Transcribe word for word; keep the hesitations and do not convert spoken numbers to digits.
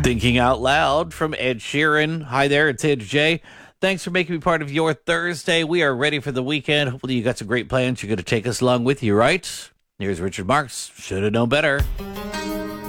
Thinking Out Loud from Ed Sheeran. Hi there, it's Ed J. Thanks for making me part of your Thursday. We are ready for the weekend. Hopefully you got some great plans. You're going to take us along with you, right? Here's Richard Marx. Should have known better.